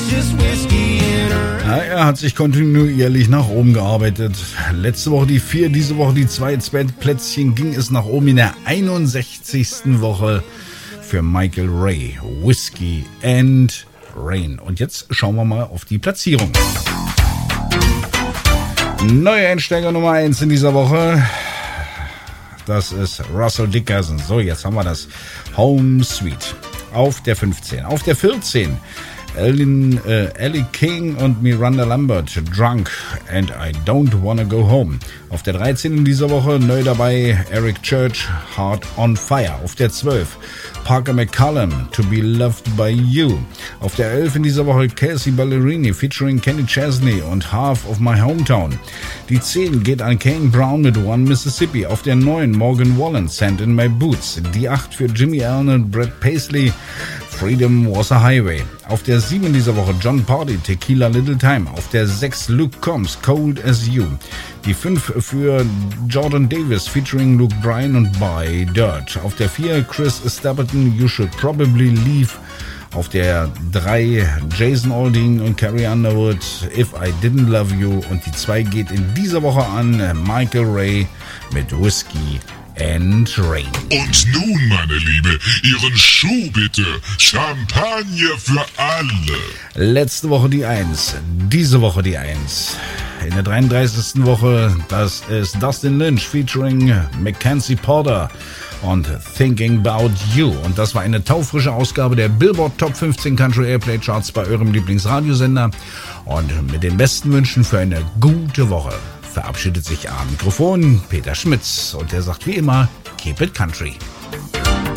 Ja, er hat sich kontinuierlich nach oben gearbeitet. Letzte Woche die 4, diese Woche die 2. Plätzchen ging es nach oben in der 61. Woche für Michael Ray. Whiskey and Rain. Und jetzt schauen wir mal auf die Platzierung. Neuer Einsteiger Nummer 1 in dieser Woche. Das ist Russell Dickerson. So, jetzt haben wir das. Home Sweet. Auf der 15. Auf der 14. Ellie King und Miranda Lambert, Drunk and I Don't Wanna Go Home. Auf der 13 in dieser Woche neu dabei Eric Church, Heart on Fire. Auf der 12 Parker McCallum, To Be Loved by You. Auf der 11 in dieser Woche Kelsey Ballerini featuring Kenny Chesney und Half of My Hometown. Die 10 geht an Kane Brown mit One Mississippi. Auf der 9 Morgan Wallen, Sand in My Boots. Die 8 für Jimmy Allen und Brad Paisley, Freedom Was a Highway. Auf der 7 in dieser Woche John Party, Tequila Little Time. Auf der 6 Luke Combs, Cold as You. Die 5 für Jordan Davis featuring Luke Bryan und By Dirt. Auf der 4 Chris Stapleton, You Should Probably Leave. Auf der 3 Jason Aldean und Carrie Underwood, If I Didn't Love You. Und die 2 geht in dieser Woche an Michael Ray mit Whiskey and Rain. Und nun, meine Liebe, Ihren Schuh bitte. Champagner für alle. Letzte Woche die 1, diese Woche die 1. In der 33. Woche, das ist Dustin Lynch featuring Mackenzie Porter und Thinking About You. Und das war eine taufrische Ausgabe der Billboard Top 15 Country Airplay Charts bei eurem Lieblingsradiosender. Und mit den besten Wünschen für eine gute Woche verabschiedet sich am Mikrofon Peter Schmitz. Und der sagt wie immer, keep it country.